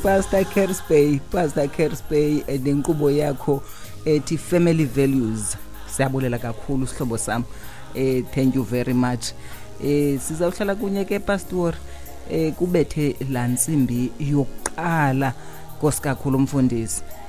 Pastor Kersbey nenkqubo yakho ethi family values. Siyabulela kakhulu sihlobo sami. Thank you very much. Sizawuhlala kunye ke pastor kubethe la nsimbi yokuqala nkosikakhulu umfundisi.